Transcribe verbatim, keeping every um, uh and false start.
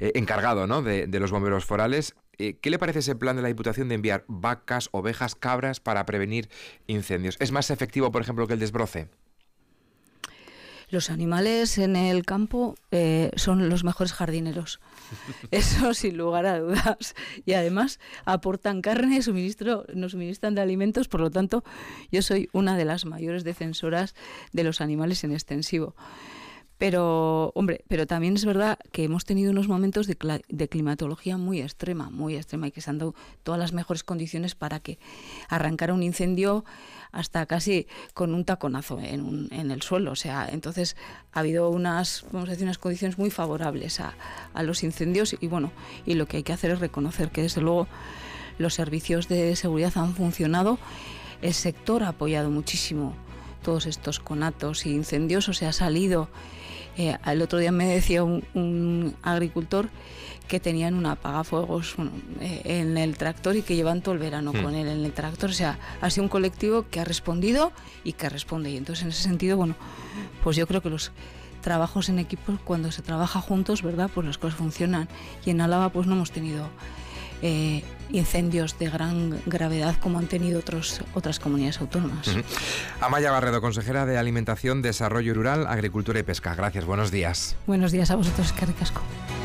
eh, encargado, ¿no?, de, de los bomberos forales. Eh, ¿Qué le parece ese plan de la Diputación de enviar vacas, ovejas, cabras para prevenir incendios? ¿Es más efectivo, por ejemplo, que el desbroce? Los animales en el campo eh, son los mejores jardineros, eso sin lugar a dudas, y además aportan carne, suministro, nos suministran de alimentos, por lo tanto yo soy una de las mayores defensoras de los animales en extensivo. Pero, hombre, pero también es verdad que hemos tenido unos momentos de, cl- de climatología muy extrema, muy extrema, y que se han dado todas las mejores condiciones para que arrancara un incendio hasta casi con un taconazo en, un, en el suelo. O sea, entonces ha habido unas, vamos a decir, unas condiciones muy favorables a, a los incendios, y bueno, y lo que hay que hacer es reconocer que desde luego los servicios de seguridad han funcionado, el sector ha apoyado muchísimo todos estos conatos y incendios, o sea, ha salido. Eh, el otro día me decía un, un agricultor que tenían un apagafuegos bueno, eh, en el tractor, y que llevan todo el verano mm. con él en el tractor. O sea, ha sido un colectivo que ha respondido y que responde. Y entonces, en ese sentido, bueno, pues yo creo que los trabajos en equipo, cuando se trabaja juntos, ¿verdad?, pues las cosas funcionan. Y en Álava, pues no hemos tenido eh, incendios de gran gravedad como han tenido otros, otras comunidades autónomas. Uh-huh. Amaya Barredo, consejera de Alimentación, Desarrollo Rural, Agricultura y Pesca. Gracias, buenos días. Buenos días a vosotros, eskerrik asko.